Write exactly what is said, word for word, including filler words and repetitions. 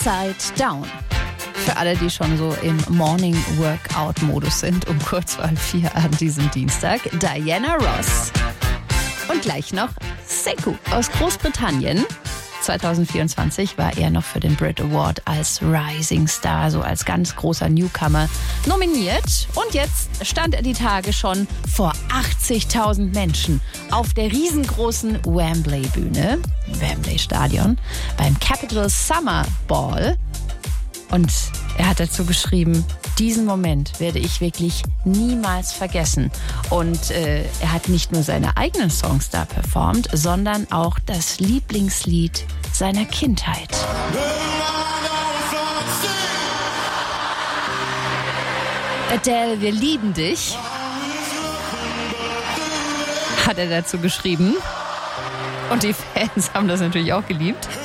Upside Down. Für alle, die schon so im Morning-Workout-Modus sind, um kurz vor halb vier an diesem Dienstag, Diana Ross. Und gleich noch Sekou aus Großbritannien. zwanzig vierundzwanzig war er noch für den Brit Award als Rising Star, so als ganz großer Newcomer, nominiert. Und jetzt stand er die Tage schon vor achtzigtausend Menschen auf der riesengroßen Wembley-Bühne, Wembley-Stadion, beim Capital Summer Ball. Und er hat dazu geschrieben, diesen Moment werde ich wirklich niemals vergessen. Und äh, er hat nicht nur seine eigenen Songs da performt, sondern auch das Lieblingslied seiner Kindheit. Adele, wir lieben dich, hat er dazu geschrieben. Und die Fans haben das natürlich auch geliebt.